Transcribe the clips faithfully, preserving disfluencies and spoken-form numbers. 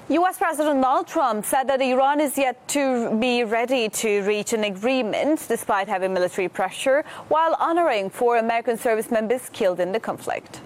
U S President Donald Trump said that Iran is yet to be ready to reach an agreement despite heavy military pressure, while honoring four American service members killed in the conflict.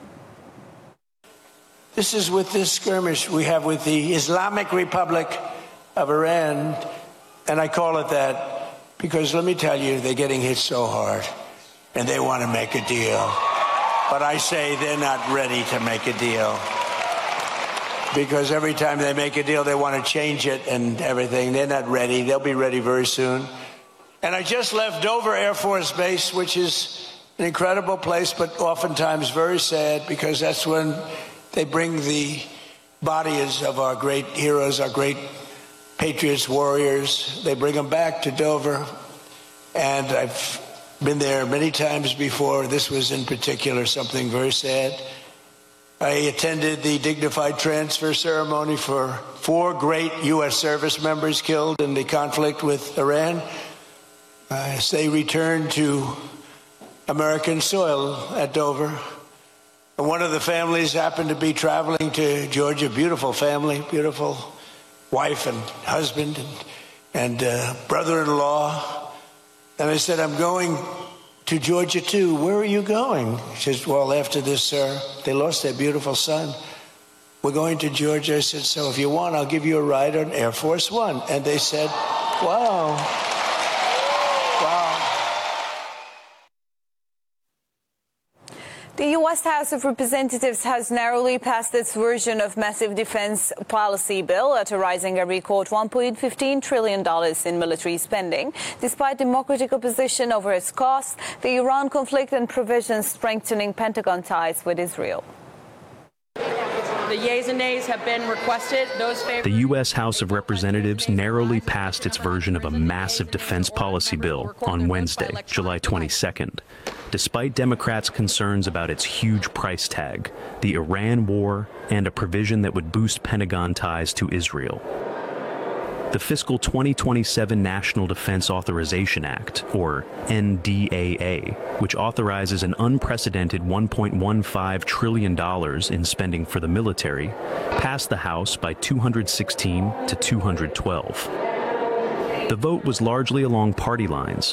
This is with this skirmish we have with the Islamic Republic of Iran, and I call it that because, let me tell you, they're getting hit so hard, and they want to make a deal. But I say they're not ready to make a deal. Because every time they make a deal, they want to change it and everything. They're not ready. They'll be ready very soon. And I just left Dover Air Force Base, which is an incredible place, but oftentimes very sad, because that's when they bring the bodies of our great heroes, our great patriots, warriors. They bring them back to Dover. And I've been there many times before. This was in particular something very sad. I attended the dignified transfer ceremony for four great U S service members killed in the conflict with Iran as they returned to American soil at Dover. And one of the families happened to be traveling to Georgia, beautiful family, beautiful wife and husband and, and uh, brother-in-law. And I said, I'm going to Georgia too. Where are you going? She says, well, after this, sir, they lost their beautiful son. We're going to Georgia. I said, so if you want, I'll give you a ride on Air Force One. And they said, wow. Wow. The U S House of Representatives has narrowly passed its version of massive defense policy bill, authorizing a record one point one five trillion dollars in military spending. Despite Democratic opposition over its cost, the Iran conflict and provisions strengthening Pentagon ties with Israel. The yeas and nays have been requested. Those favored. The U S House of Representatives narrowly passed its version of a massive defense policy bill on Wednesday, July twenty-second. Despite Democrats' concerns about its huge price tag, the Iran war, and a provision that would boost Pentagon ties to Israel. The fiscal twenty twenty-seven National Defense Authorization Act, or N D A A, which authorizes an unprecedented one point one five trillion dollars in spending for the military, passed the House by two hundred sixteen to two hundred twelve. The vote was largely along party lines,